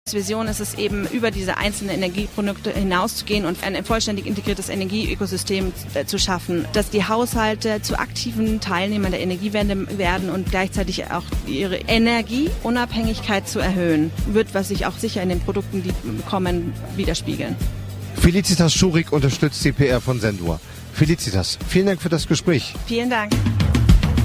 Vision ist es eben, über diese einzelnen Energieprodukte hinauszugehen und ein vollständig integriertes Energieökosystem zu schaffen, dass die Haushalte zu aktiven Teilnehmern der Energiewende werden und gleichzeitig auch ihre Energieunabhängigkeit zu erhöhen, wird, was sich auch sicher in den Produkten, die kommen, widerspiegeln. Felicitas Schurig unterstützt die PR von Sendur. Felicitas, vielen Dank für das Gespräch. Vielen Dank.